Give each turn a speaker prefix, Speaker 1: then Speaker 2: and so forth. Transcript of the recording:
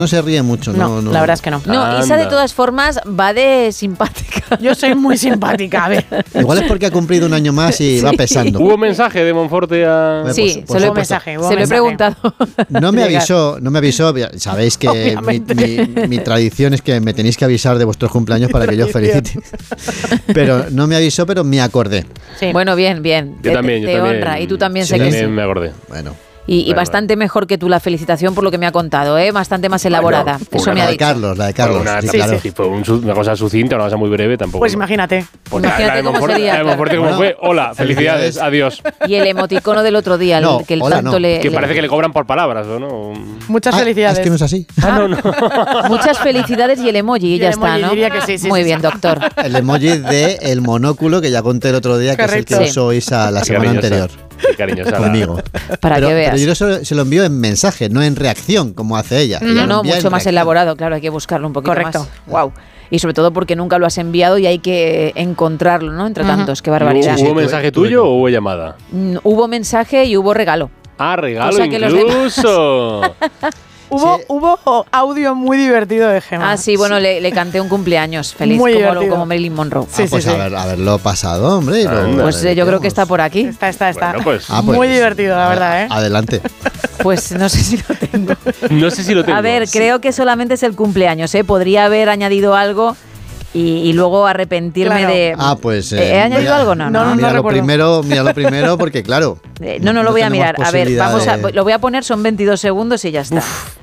Speaker 1: No se ríe mucho,
Speaker 2: No, la verdad es que no.
Speaker 3: No, Isa de todas formas va de simpática.
Speaker 2: Yo soy muy simpática, a ver.
Speaker 1: Igual es porque ha cumplido un año más y va pesando.
Speaker 4: ¿Hubo mensaje de Monforte a...?
Speaker 3: Sí,
Speaker 1: Por
Speaker 3: se lo
Speaker 1: supuesto.
Speaker 3: he preguntado.
Speaker 1: No me avisó. Sabéis que mi tradición es que me tenéis que avisar de vuestros cumpleaños para que yo os felicite. Pero no me avisó, pero me acordé.
Speaker 3: Sí. Bueno, bien.
Speaker 4: Yo también.
Speaker 3: Te honra. Y tú también sé
Speaker 4: yo
Speaker 3: que
Speaker 4: también
Speaker 3: sí.
Speaker 4: me acordé.
Speaker 1: Bueno.
Speaker 3: Y bastante mejor que tú la felicitación por lo que me ha contado, ¿eh? Bastante más elaborada. Eso me ha dicho.
Speaker 1: La de Carlos.
Speaker 4: Si fue una cosa sucinta, una cosa muy breve, tampoco.
Speaker 2: Pues imagínate.
Speaker 4: Pues
Speaker 3: imagínate cómo sería.
Speaker 4: La de Monforte como fue, hola, felicidades, adiós.
Speaker 3: Y el emoticono del otro día, que el tanto le...
Speaker 4: Que parece que le cobran por palabras, ¿o no?
Speaker 2: Muchas felicidades.
Speaker 1: Es que no es así.
Speaker 3: Muchas felicidades y el emoji, y ya está, ¿no?
Speaker 2: Diría que sí,
Speaker 3: muy bien, doctor.
Speaker 1: El emoji de el monóculo que ya conté el otro día, que
Speaker 2: Correcto.
Speaker 1: es el que usó Isa la semana anterior.
Speaker 4: Qué cariñosa.
Speaker 1: Conmigo.
Speaker 3: Para que veas.
Speaker 1: Pero yo se lo envío en mensaje, no en reacción, como hace ella.
Speaker 3: No, mucho más elaborado, claro, hay que buscarlo un poquito
Speaker 2: Correcto.
Speaker 3: más. Wow. Y sobre todo porque nunca lo has enviado y hay que encontrarlo, ¿no? Entre tantos, qué barbaridad.
Speaker 4: ¿Hubo mensaje tuyo o hubo llamada?
Speaker 3: Hubo mensaje y hubo regalo.
Speaker 4: Ah, regalo
Speaker 3: O sea que los
Speaker 4: incluso.
Speaker 2: Hubo audio muy divertido de Gemma.
Speaker 3: Ah, sí, bueno, le canté un cumpleaños feliz,
Speaker 2: Muy
Speaker 3: como
Speaker 2: divertido.
Speaker 3: Marilyn Monroe.
Speaker 1: Pues haberlo pasado, hombre.
Speaker 3: Pues yo creo que está por aquí.
Speaker 2: Está.
Speaker 4: Bueno, pues.
Speaker 2: Muy divertido, la verdad, ¿eh?
Speaker 1: Adelante.
Speaker 3: Pues no sé si lo tengo.
Speaker 4: No sé si lo tengo.
Speaker 3: A ver, creo que solamente es el cumpleaños, ¿eh? Podría haber añadido algo y luego arrepentirme de...
Speaker 1: Pues...
Speaker 3: ¿He añadido algo? No
Speaker 1: mira lo primero, porque claro...
Speaker 3: no lo voy a mirar. A ver,
Speaker 1: lo
Speaker 3: voy a poner, son 22 segundos y ya está.